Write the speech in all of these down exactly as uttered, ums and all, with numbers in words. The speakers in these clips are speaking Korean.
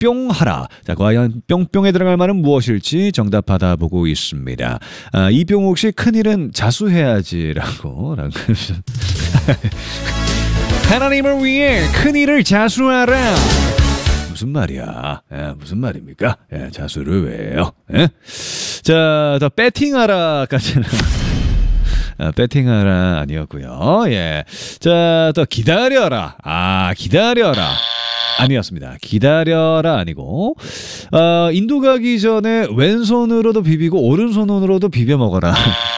뿅뿅하라. 자, 과연 뿅뿅에 들어갈 말은 무엇일지 정답 받아보고 있습니다. 아, 이병옥 씨 큰일은 자수해야지라고. 하나님을 위해 큰일을 자수하라. 무슨 말이야? 예, 무슨 말입니까? 예, 자수를 왜 해요? 예? 자, 더 배팅하라까지는 아, 배팅하라 아니었고요. 예, 자, 더 기다려라. 아, 기다려라. 아니었습니다. 기다려라 아니고 어, 인도 가기 전에 왼손으로도 비비고 오른손으로도 비벼 먹어라.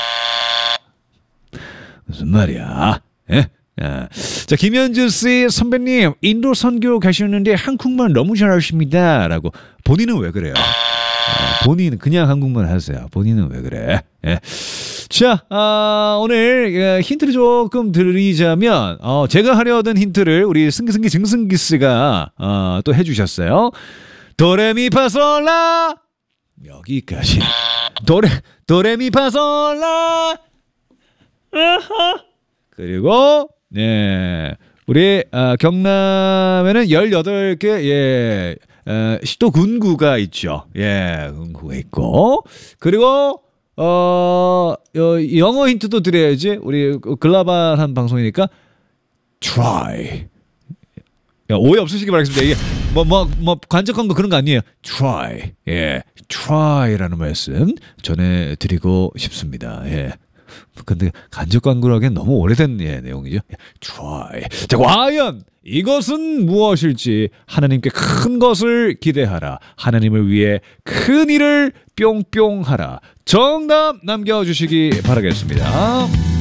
무슨 말이야? 예? 아, 자, 김현주 씨 선배님 인도 선교 가셨는데 한국말 너무 잘하십니다 라고. 본인은 왜 그래요? 아, 본인은 그냥 한국말 하세요. 본인은 왜 그래? 예. 자, 아, 오늘 힌트를 조금 드리자면 어, 제가 하려던 힌트를 우리 승기승기 증승기 씨가 어, 또 해주셨어요. 도레미파솔라 여기까지. 도레 도레미파솔라 그리고 네, 우리 어, 경남에는 열여덟 개 예, 어, 또 군구가 있죠. 예, 군구가 있고 그리고 어, 영어 힌트도 드려야지. 우리 글로벌한 방송이니까 try. 야, 오해 없으시기 바라겠습니다. 이게 뭐 뭐 뭐 관적한 거 그런 거 아니에요. try. 예, try라는 말씀 전해드리고 싶습니다. 예. 근데 간접 광고를 하기엔 너무 오래된 예, 내용이죠. try. 자, 과연 이것은 무엇일지 하나님께 큰 것을 기대하라. 하나님을 위해 큰 일을 뿅뿅하라. 정답 남겨주시기 바라겠습니다.